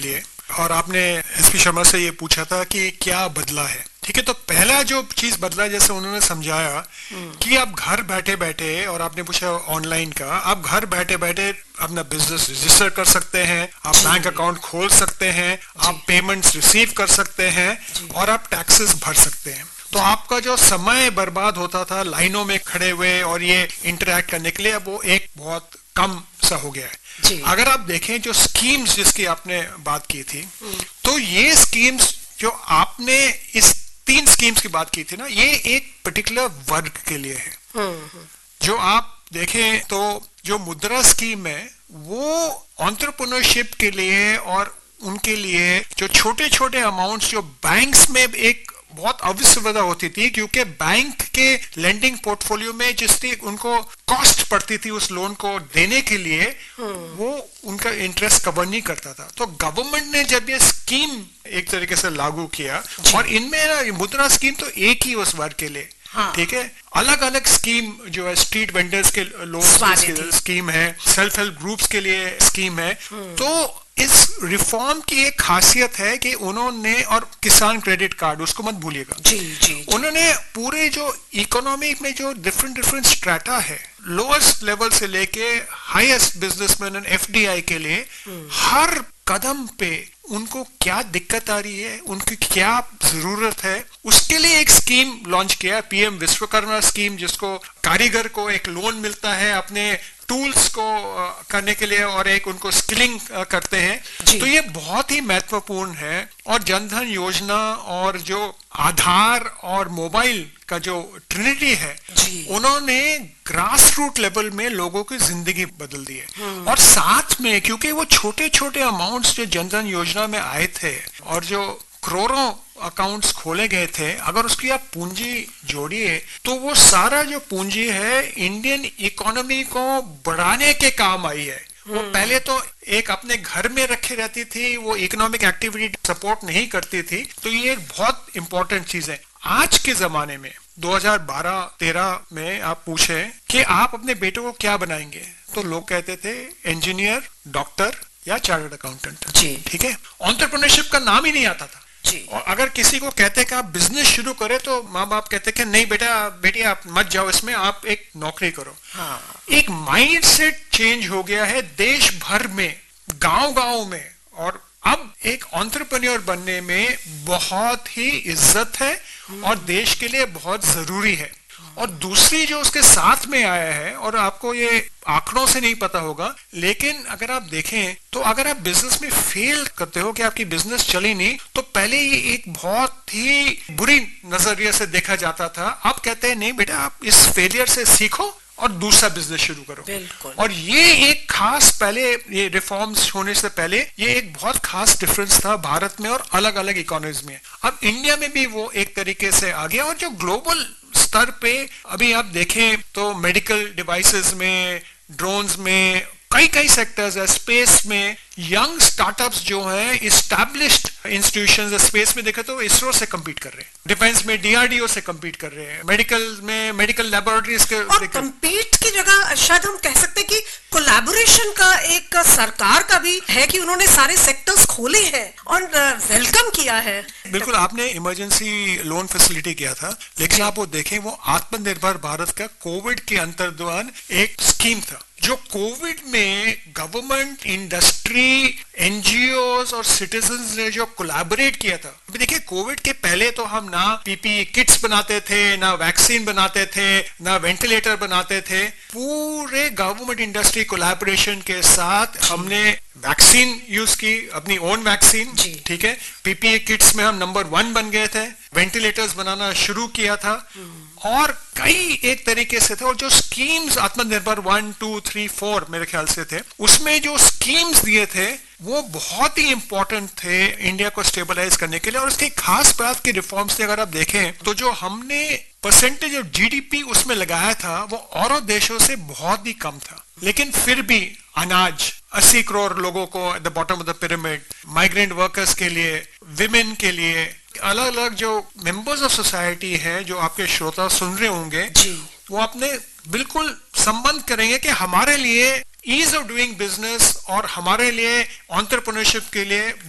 लिए, और आपने एसपी शर्मा से ये पूछा था कि क्या बदला है। ठीक है, तो पहला जो चीज बदला, जैसे उन्होंने समझाया कि आप घर बैठे बैठे, और आपने पूछा ऑनलाइन का, आप घर बैठे बैठे अपना बिजनेस रजिस्टर कर सकते हैं, आप बैंक अकाउंट खोल सकते हैं, आप पेमेंट्स रिसीव कर सकते हैं, और आप टैक्सेस भर सकते हैं। तो आपका जो समय बर्बाद होता था लाइनों में खड़े हुए और ये इंटरेक्ट करने के लिए, अब वो एक बहुत कम सा हो गया है। अगर आप देखें जो स्कीम्स जिसकी आपने बात की थी, तो ये स्कीम्स जो आपने इस 3 स्कीम्स की बात की थी ना, ये एक पर्टिकुलर वर्ग के लिए है। जो आप देखें तो जो मुद्रा स्कीम है वो एंटरप्रेन्योरशिप के लिए, और उनके लिए जो छोटे छोटे अमाउंट्स जो बैंक्स में एक बहुत अविस्वता होती थी, क्योंकि बैंक के लेंडिंग पोर्टफोलियो में जिसकी उनको कॉस्ट पड़ती थी उस लोन को देने के लिए, वो उनका इंटरेस्ट कवर नहीं करता था। तो गवर्नमेंट ने जब ये स्कीम एक तरीके से लागू किया, और इनमें ना मुद्रा स्कीम तो एक ही उस वर्ग के लिए, ठीक है, अलग अलग स्कीम जो है स्ट्रीट वेंडर्स के लोन स्कीम है, सेल्फ हेल्प ग्रुप्स के लिए स्कीम है। तो इस रिफॉर्म की एक खासियत है कि उन्होंने, और किसान क्रेडिट कार्ड उसको मत भूलिएगा, उन्होंने पूरे जो इकोनॉमी में जो डिफरेंट स्ट्रेटा है, लोएस्ट लेवल से लेके हाईएस्ट बिजनेसमैन एंड एफडीआई के लिए, हर कदम पे उनको क्या दिक्कत आ रही है, उनकी क्या जरूरत है, उसके लिए एक स्कीम लॉन्च किया, पीएम विश्वकर्मा स्कीम, जिसको कारीगर को एक लोन मिलता है अपने टूल्स को करने के लिए, और एक उनको स्किलिंग करते हैं। तो ये बहुत ही महत्वपूर्ण है। और जनधन योजना और जो आधार और मोबाइल का जो ट्रिनिटी है, उन्होंने ग्रास रूट लेवल में लोगों की जिंदगी बदल दी है। और साथ में क्योंकि वो छोटे छोटे अमाउंट्स जो जनधन योजना में आए थे, और जो करोड़ों अकाउंट्स खोले गए थे, अगर उसकी आप पूंजी जोड़िए तो वो सारा जो पूंजी है इंडियन इकोनॉमी को बढ़ाने के काम आई है। वो पहले तो एक अपने घर में रखे रहती थी, वो इकोनॉमिक एक्टिविटी सपोर्ट नहीं करती थी। तो ये एक बहुत इंपॉर्टेंट चीज है। आज के जमाने में 2012-13 में आप पूछे कि आप अपने बेटे को क्या बनाएंगे, तो लोग कहते थे इंजीनियर, डॉक्टर या चार्टर्ड अकाउंटेंट। ठीक है, एंटरप्रेन्योरशिप का नाम ही नहीं आता था। और अगर किसी को कहते कि आप बिजनेस शुरू करें, तो माँ बाप कहते कि नहीं बेटा, बेटी आप मत जाओ इसमें, आप एक नौकरी करो। एक माइंडसेट चेंज हो गया है देश भर में, गांव में, और अब एक एंटरप्रेन्योर बनने में बहुत ही इज्जत है और देश के लिए बहुत जरूरी है। और दूसरी जो उसके साथ में आया है, और आपको ये आंकड़ों से नहीं पता होगा, लेकिन अगर आप देखें तो अगर आप बिजनेस में फेल करते हो कि आपकी बिजनेस चली नहीं, तो पहले ये एक बहुत ही बुरी नजरिए से देखा जाता था। अब कहते हैं नहीं बेटा, आप इस फेलियर से सीखो और दूसरा बिजनेस शुरू करो। और ये एक खास, पहले ये रिफॉर्म्स होने से पहले ये एक बहुत खास डिफरेंस था भारत में और अलग अलग इकोनॉमीज में। अब इंडिया में भी वो एक तरीके से आ गया। और जो ग्लोबल स्तर पे अभी आप देखें तो मेडिकल डिवाइसेस में, ड्रोन्स में, कई सेक्टर्स है, स्पेस में यंग स्टार्टअप्स जो हैं, एस्टैब्लिश्ड इंस्टीट्यूशंस, स्पेस में देखें तो इसरो से कम्पीट कर रहे हैं, डिफेंस में डीआरडीओ से कम्पीट कर रहे हैं, मेडिकल में मेडिकल लैबोरेटरीज के। और कम्पीट की जगह शायद हम कह सकते हैं कि कोलैबोरेशन का एक सरकार का भी है कि उन्होंने सारे सेक्टर्स खोले हैं और वेलकम किया है। बिल्कुल, आपने इमरजेंसी लोन फैसिलिटी किया था, लेकिन आप वो देखें, वो आत्मनिर्भर भारत का कोविड के अंतर्गत एक स्कीम था, जो कोविड में गवर्नमेंट, इंडस्ट्री, एनजीओज और सिटीजन्स ने जो कोलैबोरेट किया था। अभी देखिए, कोविड के पहले तो हम ना पीपीई किट्स बनाते थे, ना वैक्सीन बनाते थे, ना वेंटिलेटर बनाते थे। पूरे गवर्नमेंट इंडस्ट्री कोलैबोरेशन के साथ हमने वैक्सीन यूज की, अपनी ओन वैक्सीन। ठीक है, पीपीई किट्स में हम नंबर 1 बन गए थे, वेंटिलेटर्स बनाना शुरू किया था, और कई एक तरीके से थे। और जो स्कीम्स आत्मनिर्भर 1, 2, 3, 4 मेरे ख्याल से थे, उसमें जो स्कीम्स दिए थे वो बहुत ही इंपॉर्टेंट थे इंडिया को स्टेबलाइज करने के लिए। और उसकी खास बात की रिफॉर्म्स से अगर आप देखें तो जो हमने परसेंटेज ऑफ जीडीपी उसमें लगाया था वो औरों देशों से बहुत ही कम था। लेकिन फिर भी अनाज 80 करोड़ लोगों को at the bottom of the pyramid, migrant workers के लिए, विमेन के लिए, अलग अलग जो मेंबर्स ऑफ सोसाइटी है, जो आपके श्रोता सुन रहे होंगे, वो अपने बिल्कुल संबंध करेंगे कि हमारे लिए ईज ऑफ डूइंग बिजनेस और हमारे लिए एंटरप्रेन्योरशिप के लिए